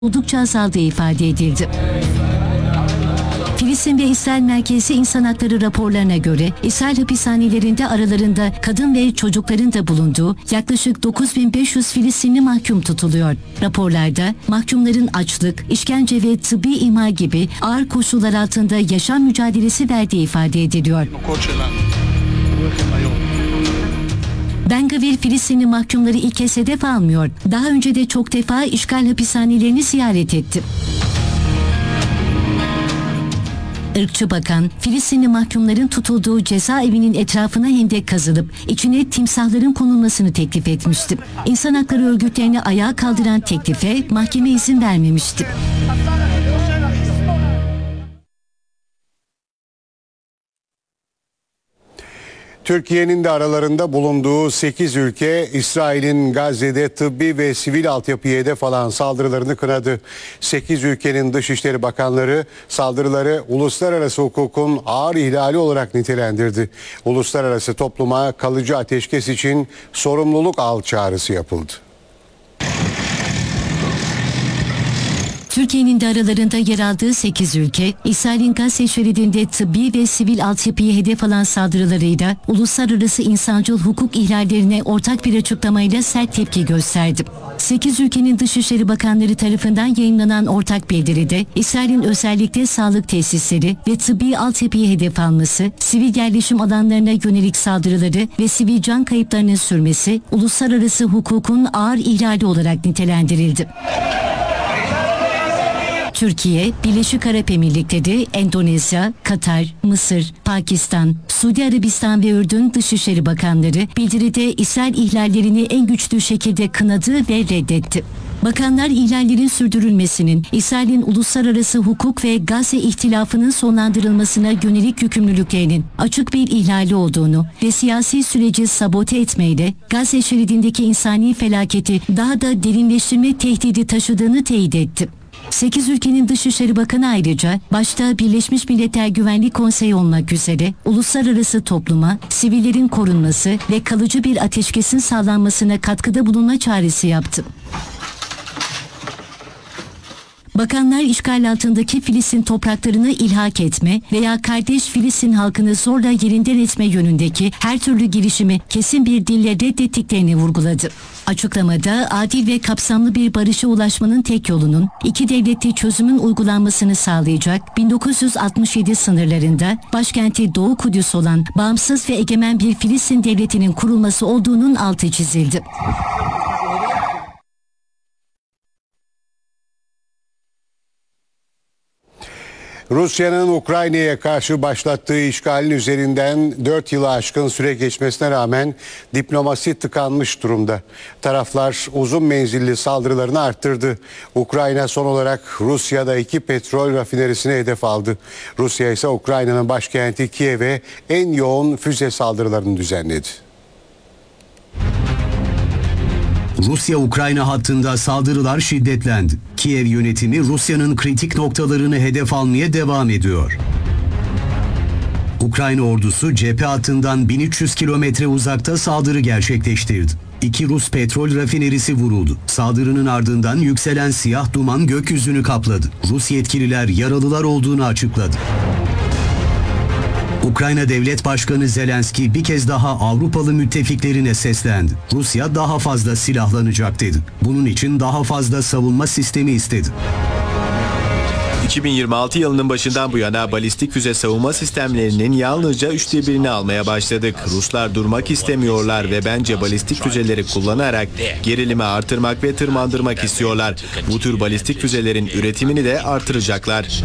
oldukça azaldığı ifade edildi. Filistin ve İsrail merkezi insan hakları raporlarına göre İsrail hapishanelerinde aralarında kadın ve çocukların da bulunduğu yaklaşık 9500 Filistinli mahkum tutuluyor. Raporlarda mahkumların açlık, işkence ve tıbbi imha gibi ağır koşullar altında yaşam mücadelesi verdiği ifade ediliyor. Ben Gvir Filistinli mahkumları ilk kez hedef almıyor. Daha önce de çok defa işgal hapishanelerini ziyaret etti. Irkçı bakan, Filistinli mahkumların tutulduğu cezaevinin etrafına hendek kazılıp içine timsahların konulmasını teklif etmişti. İnsan hakları örgütlerini ayağa kaldıran teklife mahkeme izin vermemişti. Türkiye'nin de aralarında bulunduğu 8 ülke İsrail'in Gazze'de tıbbi ve sivil altyapıya hedef alan saldırılarını kınadı. 8 ülkenin Dışişleri Bakanları saldırıları uluslararası hukukun ağır ihlali olarak nitelendirdi. Uluslararası topluma kalıcı ateşkes için sorumluluk al çağrısı yapıldı. Türkiye'nin de aralarında yer aldığı 8 ülke, İsrail'in Gazze şeridinde tıbbi ve sivil altyapıyı hedef alan saldırılarıyla uluslararası insancıl hukuk ihlallerine ortak bir açıklamayla sert tepki gösterdi. 8 ülkenin Dışişleri Bakanları tarafından yayımlanan ortak bildiride, İsrail'in özellikle sağlık tesisleri ve tıbbi altyapıyı hedef alması, sivil yerleşim alanlarına yönelik saldırıları ve sivil can kayıplarının sürmesi, uluslararası hukukun ağır ihlali olarak nitelendirildi. Türkiye, Birleşik Arap Emirlikleri, Endonezya, Katar, Mısır, Pakistan, Suudi Arabistan ve Ürdün Dışişleri Bakanları bildiride İsrail ihlallerini en güçlü şekilde kınadı ve reddetti. Bakanlar ihlallerin sürdürülmesinin, İsrail'in uluslararası hukuk ve Gazze ihtilafının sonlandırılmasına yönelik yükümlülüklerinin açık bir ihlali olduğunu ve siyasi süreci sabote etmeyle Gazze şeridindeki insani felaketi daha da derinleştirme tehdidi taşıdığını teyit etti. 8 ülkenin Dışişleri Bakanı ayrıca başta Birleşmiş Milletler Güvenlik Konseyi olmak üzere uluslararası topluma sivillerin korunması ve kalıcı bir ateşkesin sağlanmasına katkıda bulunma çağrısı yaptı. Bakanlar işgal altındaki Filistin topraklarını ilhak etme veya kardeş Filistin halkını zorla yerinden etme yönündeki her türlü girişimi kesin bir dille reddettiklerini vurguladı. Açıklamada adil ve kapsamlı bir barışa ulaşmanın tek yolunun iki devletli çözümün uygulanmasını sağlayacak 1967 sınırlarında başkenti Doğu Kudüs olan bağımsız ve egemen bir Filistin devletinin kurulması olduğunun altı çizildi. Rusya'nın Ukrayna'ya karşı başlattığı işgalin üzerinden 4 yılı aşkın süre geçmesine rağmen diplomasi tıkanmış durumda. Taraflar uzun menzilli saldırılarını arttırdı. Ukrayna son olarak Rusya'da 2 petrol rafinerisine hedef aldı. Rusya ise Ukrayna'nın başkenti Kiev'e en yoğun füze saldırılarını düzenledi. Rusya-Ukrayna hattında saldırılar şiddetlendi. Kiev yönetimi Rusya'nın kritik noktalarını hedef almaya devam ediyor. Ukrayna ordusu cephe hattından 1300 kilometre uzakta saldırı gerçekleştirdi. 2 Rus petrol rafinerisi vuruldu. Saldırının ardından yükselen siyah duman gökyüzünü kapladı. Rus yetkililer yaralılar olduğunu açıkladı. Ukrayna Devlet Başkanı Zelenski bir kez daha Avrupalı müttefiklerine seslendi. Rusya daha fazla silahlanacak dedi. Bunun için daha fazla savunma sistemi istedi. 2026 yılının başından bu yana balistik füze savunma sistemlerinin yalnızca 1/3'ünü almaya başladık. Ruslar durmak istemiyorlar ve bence balistik füzeleri kullanarak gerilimi artırmak ve tırmandırmak istiyorlar. Bu tür balistik füzelerin üretimini de artıracaklar.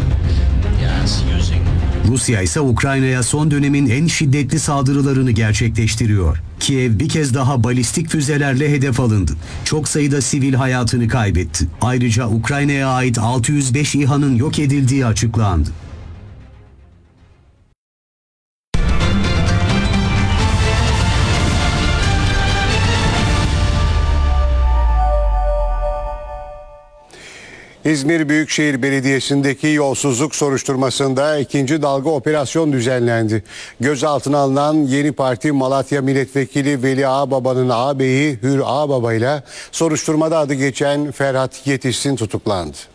Rusya ise Ukrayna'ya son dönemin en şiddetli saldırılarını gerçekleştiriyor. Kiev bir kez daha balistik füzelerle hedef alındı. Çok sayıda sivil hayatını kaybetti. Ayrıca Ukrayna'ya ait 605 İHA'nın yok edildiği açıklandı. İzmir Büyükşehir Belediyesi'ndeki yolsuzluk soruşturmasında ikinci dalga operasyon düzenlendi. Gözaltına alınan Yeni Parti Malatya Milletvekili Veli Ağbaba'nın ağabeyi Hür Ağbaba ile soruşturmada adı geçen Ferhat Yetişsin tutuklandı.